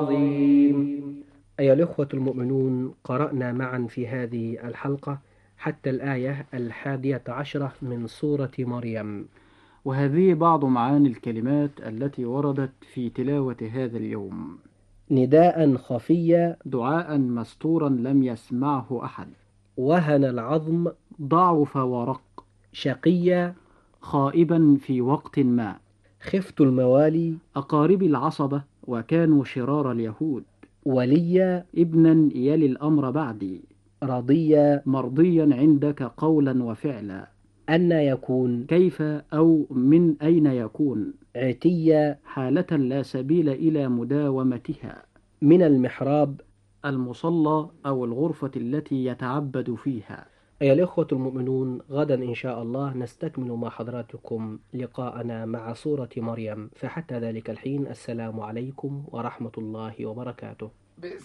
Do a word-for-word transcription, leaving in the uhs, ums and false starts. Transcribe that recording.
عظيم. أيها الإخوة المؤمنون، قرأنا معا في هذه الحلقة حتى الآية الحادية عشرة من سورة مريم، وهذه بعض معاني الكلمات التي وردت في تلاوة هذا اليوم. نداء خفيا، دعاء مستورا لم يسمعه أحد، وهن العظم، ضعف ورق، شقيا، خائبا في وقت ما، خفت الموالي، أقارب العصبة وكانوا شرار اليهود، وليا، ابنا يلي الأمر بعدي، رضيا، مرضيا عندك قولا وفعلا، أن يكون، كيف أو من أين يكون، عتيا، حالة لا سبيل إلى مداومتها، من المحراب، المصلى أو الغرفة التي يتعبد فيها. أيها الإخوة المؤمنون، غدا إن شاء الله نستكمل مع حضراتكم لقاءنا مع سورة مريم، فحتى ذلك الحين السلام عليكم ورحمة الله وبركاته.